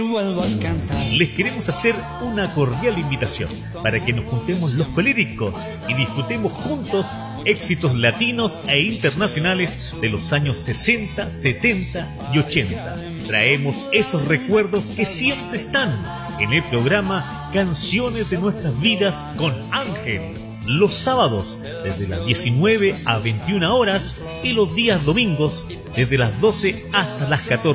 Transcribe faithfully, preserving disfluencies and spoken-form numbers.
vuelvo a cantar. Les queremos hacer una cordial invitación para que nos juntemos los colíricos y disfrutemos juntos éxitos latinos e internacionales de los años sesenta, setenta y ochenta. Traemos esos recuerdos que siempre están en el programa Canciones de Nuestras Vidas con Ángel. Los sábados desde las diecinueve a veintiuna horas y los días domingos desde las doce hasta las catorce.